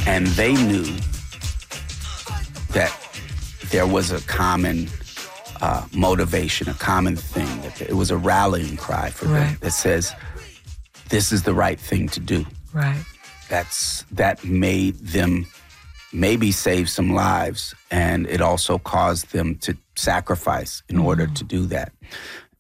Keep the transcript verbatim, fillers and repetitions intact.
And they knew that there was a common uh, motivation, a common thing. That it was a rallying cry for right. them that says, this is the right thing to do. Right. That's that made them maybe save some lives, and it also caused them to sacrifice in mm. order to do that.